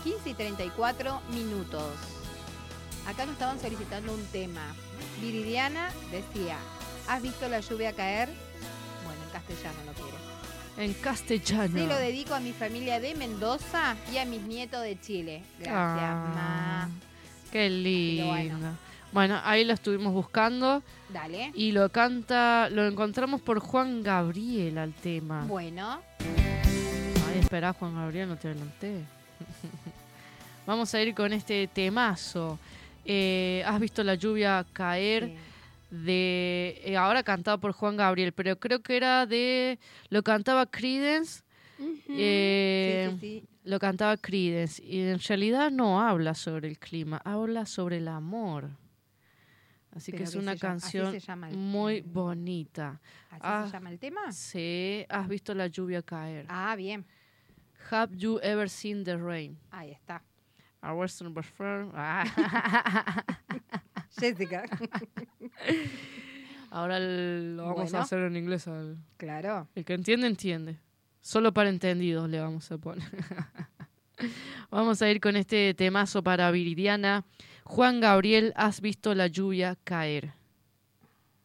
15:34. Acá nos estaban solicitando un tema. Viridiana decía, ¿has visto la lluvia caer? Bueno, en castellano lo quiere. En castellano. Se lo dedico a mi familia de Mendoza y a mis nietos de Chile. Gracias, ma. Qué lindo. Bueno. Bueno, ahí lo estuvimos buscando. Dale. Y lo encontramos por Juan Gabriel al tema. Bueno. Ay, esperá, Juan Gabriel, no te adelanté. Vamos a ir con este temazo. ¿Has visto la lluvia caer? Sí. Ahora cantado por Juan Gabriel, pero creo que era lo cantaba Creedence. Sí. Lo cantaba Creedence y en realidad no habla sobre el clima, habla sobre el amor. Así que es una canción muy bonita. ¿Así se llama el tema? Sí, ¿has visto la lluvia caer? Ah, bien. Have you ever seen the rain? Ahí está. A Western Buffer. Jessica. Ahora lo vamos a hacer en inglés. Claro. El que entiende, entiende. Solo para entendidos le vamos a poner. Vamos a ir con este temazo para Viridiana. Juan Gabriel, ¿has visto la lluvia caer?